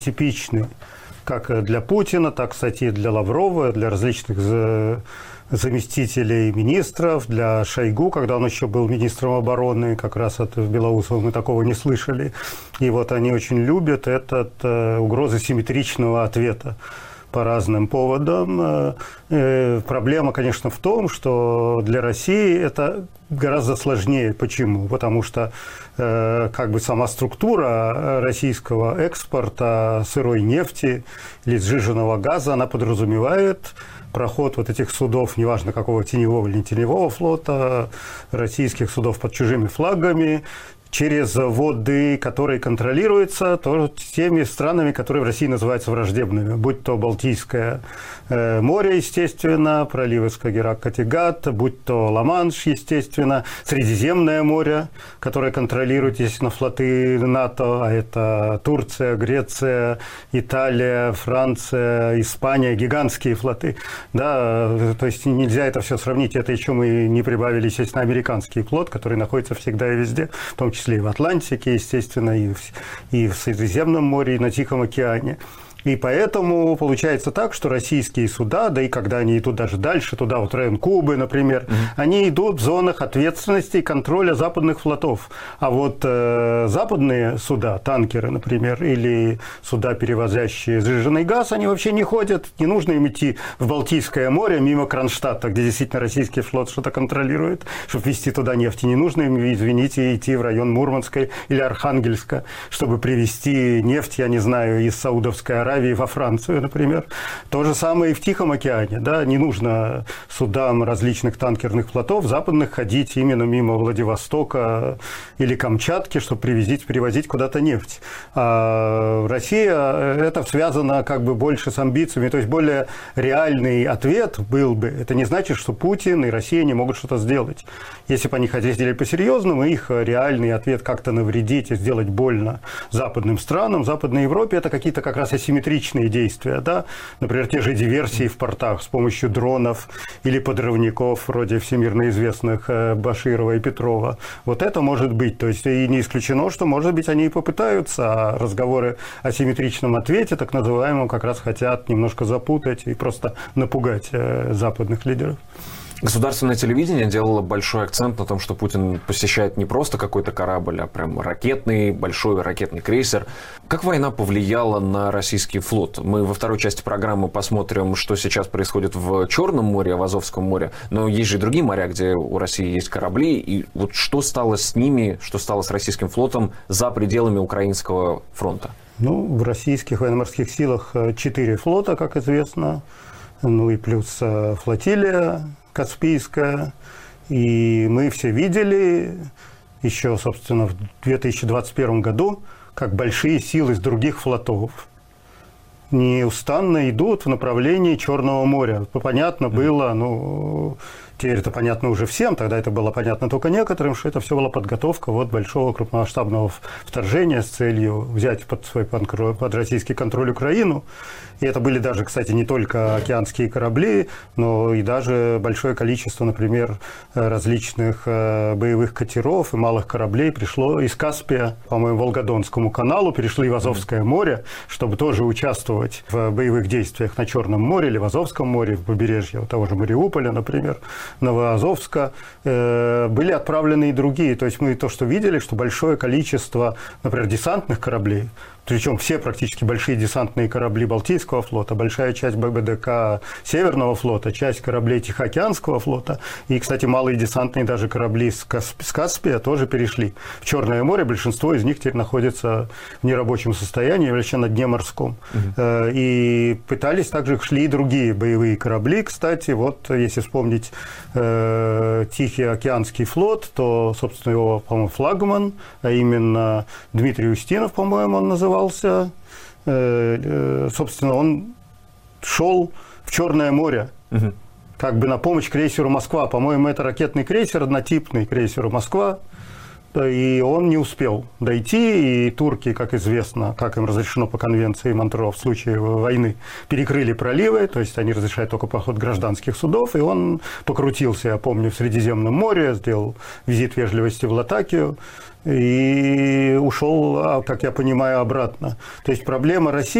типичный как для Путина, так, кстати, и для Лаврова, для различных заместителей министров, для Шойгу, когда он еще был министром обороны, как раз от Белоусова мы такого не слышали. И вот они очень любят угрозы симметричного ответа по разным поводам. Проблема, конечно, в том, что для России это гораздо сложнее. Почему? Потому что сама структура российского экспорта сырой нефти или сжиженного газа, она подразумевает проход вот этих судов, неважно какого теневого или не теневого флота, российских судов под чужими флагами, через воды, которые контролируются теми странами, которые в России называются враждебными, будь то Балтийское море, естественно, проливы Скагеррак-Каттегат, будь то Ла-Манш, естественно, Средиземное море, которое контролирует, естественно, флоты НАТО, а это Турция, Греция, Италия, Франция, Испания, гигантские флоты. Да, то есть нельзя это все сравнить, это еще мы не прибавили, естественно, американский флот, который находится всегда и везде, в том числе и в Атлантике, естественно, и в Средиземном море, и на Тихом океане. И поэтому получается так, что российские суда, да и когда они идут даже дальше, туда, вот район Кубы, например, они идут в зонах ответственности и контроля западных флотов. А вот западные суда, танкеры, например, или суда, перевозящие сжиженный газ, они вообще не ходят, не нужно им идти в Балтийское море мимо Кронштадта, где действительно российский флот что-то контролирует, чтобы везти туда нефть. И не нужно им, извините, идти в район Мурманска или Архангельска, чтобы привезти нефть, я не знаю, из Саудовской Аравии во Францию, например. То же самое и в Тихом океане. Да? Не нужно судам различных танкерных флотов западных ходить именно мимо Владивостока или Камчатки, чтобы привозить куда-то нефть. А Россия, это связано больше с амбициями, то есть более реальный ответ был бы. Это не значит, что Путин и Россия не могут что-то сделать. Если бы они хотели по-серьезному, их реальный ответ как-то навредить и сделать больно западным странам, Западной Европе, это какие-то как раз асимметричные действия, да? Например, те же диверсии в портах с помощью дронов или подрывников, вроде всемирно известных Баширова и Петрова. Вот это может быть. То есть и не исключено, что, может быть, они и попытаются, а разговоры о симметричном ответе, так называемом, как раз хотят немножко запутать и просто напугать западных лидеров. Государственное телевидение делало большой акцент на том, что Путин посещает не просто какой-то корабль, а прям большой ракетный крейсер. Как война повлияла на российский флот? Мы во второй части программы посмотрим, что сейчас происходит в Черном море, в Азовском море. Но есть же и другие моря, где у России есть корабли. И вот что стало с ними, что стало с российским флотом за пределами Украинского фронта? В российских военно-морских силах 4 флота, как известно. И плюс флотилия Каспийская, и мы все видели еще, собственно, в 2021 году, как большие силы из других флотов неустанно идут в направлении Черного моря. Понятно было, теперь это понятно уже всем, тогда это было понятно только некоторым, что это все была подготовка большого крупномасштабного вторжения с целью взять под российский контроль Украину. И это были даже, кстати, не только океанские корабли, но и даже большое количество, например, различных боевых катеров и малых кораблей пришло из Каспия, по-моему, Волгодонскому каналу, перешли в Азовское море, чтобы тоже участвовать в боевых действиях на Черном море или в Азовском море, в побережье того же Мариуполя, например, Новоазовска. Были отправлены и другие. То есть мы то, что видели, что большое количество, например, десантных кораблей, причем все практически большие десантные корабли Балтийского флота, большая часть ББДК Северного флота, часть кораблей Тихоокеанского флота и, кстати, малые десантные даже корабли с Каспия тоже перешли в Черное море. Большинство из них теперь находится в нерабочем состоянии, вообще на дне морском. И пытались также, шли и другие боевые корабли. Кстати, вот если вспомнить Тихий океанский флот, то, собственно, его, по-моему, флагман, а именно Дмитрий Устинов, по-моему, он назывался. Собственно, он шел в Черное море, на помощь крейсеру «Москва». По-моему, это ракетный крейсер, однотипный крейсеру «Москва». и он не успел дойти, и турки, как известно, как им разрешено по конвенции Монтрео в случае войны, перекрыли проливы, то есть они разрешают только поход гражданских судов, и он покрутился, я помню, в Средиземном море, сделал визит вежливости в Латакию и ушел, как я понимаю, обратно. То есть проблема России